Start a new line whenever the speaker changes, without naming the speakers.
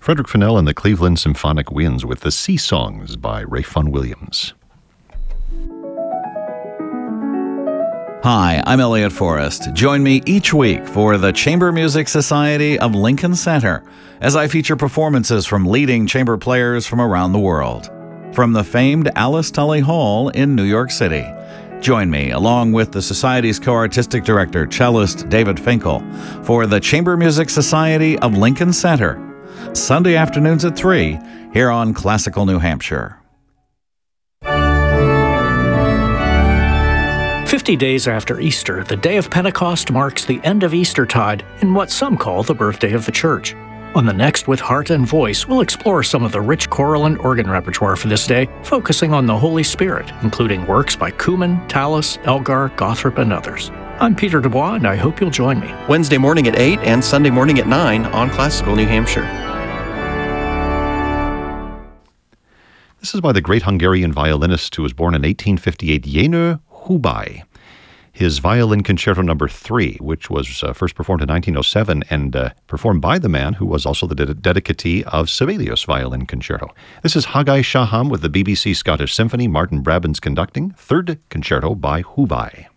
Frederick Fennell and the Cleveland Symphonic Winds with the Sea Songs by Ralph Vaughan Williams.
Hi, I'm Elliot Forrest. Join me each week for the Chamber Music Society of Lincoln Center as I feature performances from leading chamber players from around the world. From the famed Alice Tully Hall in New York City. Join me, along with the Society's co-artistic director, cellist David Finkel, for the Chamber Music Society of Lincoln Center, Sunday afternoons at 3, here on Classical New Hampshire.
50 days after Easter, the day of Pentecost marks the end of Eastertide in what some call the birthday of the Church. On the Next with Heart and Voice, we'll explore some of the rich choral and organ repertoire for this day, focusing on the Holy Spirit, including works by Kuhlman, Tallis, Elgar, Gothrop, and others. I'm Peter Dubois, and I hope you'll join me.
Wednesday morning at 8 and Sunday morning at 9 on Classical New Hampshire.
This is by the great Hungarian violinist who was born in 1858, Jenő Hubay. His Violin Concerto No. 3, which was first performed in 1907 and performed by the man who was also the dedicatee of Sibelius Violin Concerto. This is Haggai Shaham with the BBC Scottish Symphony, Martin Brabants conducting, Third Concerto by Hubay.